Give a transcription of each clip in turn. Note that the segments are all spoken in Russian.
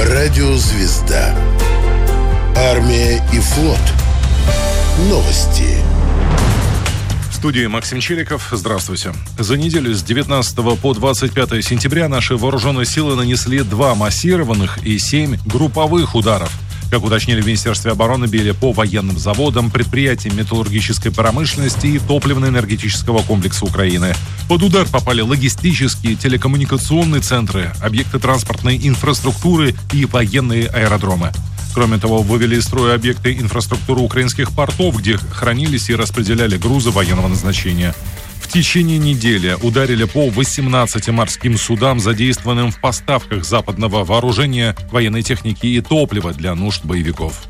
Радио «Звезда». Армия и флот. Новости. В студии Максим Челиков. Здравствуйте. За неделю с 19 по 25 сентября наши вооруженные силы нанесли 2 массированных и 7 групповых ударов. Как уточнили в Министерстве обороны, били по военным заводам, предприятиям металлургической промышленности и топливно-энергетического комплекса Украины. Под удар попали логистические, телекоммуникационные центры, объекты транспортной инфраструктуры и военные аэродромы. Кроме того, вывели из строя объекты инфраструктуры украинских портов, где хранились и распределяли грузы военного назначения. В течение недели ударили по 18 морским судам, задействованным в поставках западного вооружения, военной техники и топлива для нужд боевиков.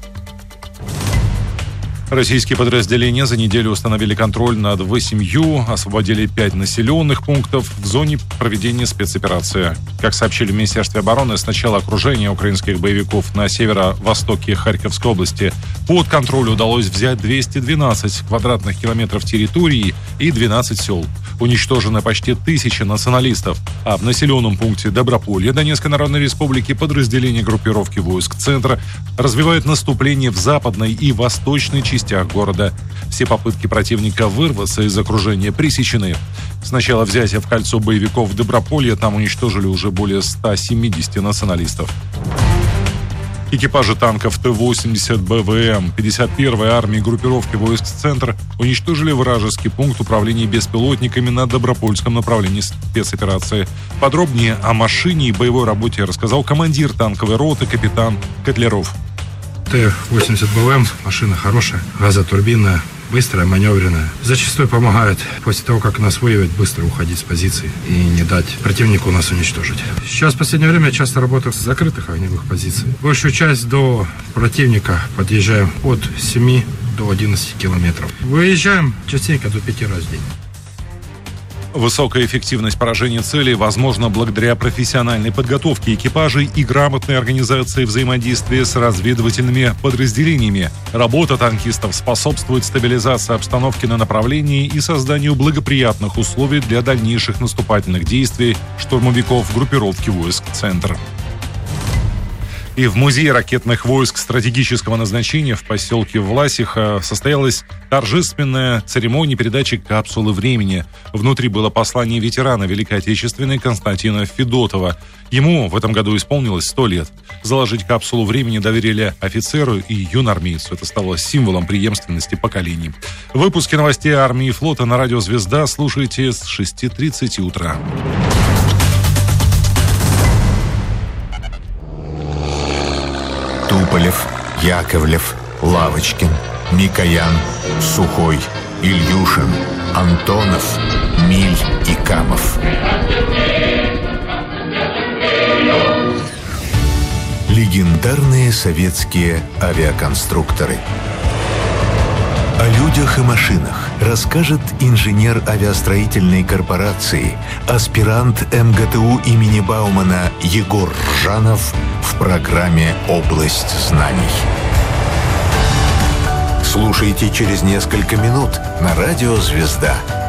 Российские подразделения за неделю установили контроль над 8, освободили 5 населенных пунктов в зоне проведения спецоперации. Как сообщили в Министерстве обороны, с начала окружения украинских боевиков на северо-востоке Харьковской области под контроль удалось взять 212 квадратных километров территории и 12 сел. Уничтожено почти 1000 националистов, а в населенном пункте Доброполье Донецкой Народной Республики подразделения группировки войск «Центр» развивают наступление в западной и восточной частях города. Все попытки противника вырваться из окружения пресечены. С начала взятия в кольцо боевиков в Доброполье там уничтожили уже более 170 националистов. Экипажи танков Т-80 БВМ 51-й армии группировки войск «Центр» уничтожили вражеский пункт управления беспилотниками на Добропольском направлении спецоперации. Подробнее о машине и боевой работе рассказал командир танковой роты капитан Котляров. Т-80 БВМ машина хорошая, газотурбинная, быстрая, маневренная. Зачастую помогает после того, как нас выявят, быстро уходить с позиции и не дать противнику нас уничтожить. Сейчас в последнее время я часто работаю с закрытых огневых позиций. Большую часть до противника подъезжаем от 7 до 11 километров. Выезжаем частенько до 5 раз в день. Высокая эффективность поражения целей возможна благодаря профессиональной подготовке экипажей и грамотной организации взаимодействия с разведывательными подразделениями. Работа танкистов способствует стабилизации обстановки на направлении и созданию благоприятных условий для дальнейших наступательных действий штурмовиков группировки войск «Центр». И в музее ракетных войск стратегического назначения в поселке Власиха состоялась торжественная церемония передачи капсулы времени. Внутри было послание ветерана Великой Отечественной Константина Федотова. Ему в этом году исполнилось 100 лет. Заложить капсулу времени доверили офицеру и юнормейцу. Это стало символом преемственности поколений. Выпуски новостей армии и флота на радио «Звезда» слушайте с 6:30 утра. Туполев, Яковлев, Лавочкин, Микоян, Сухой, Ильюшин, Антонов, Миль и Камов. Легендарные советские авиаконструкторы. О людях и машинах расскажет инженер авиастроительной корпорации, аспирант МГТУ имени Баумана Егор Ржанов в программе «Область знаний». Слушайте через несколько минут на радио «Звезда».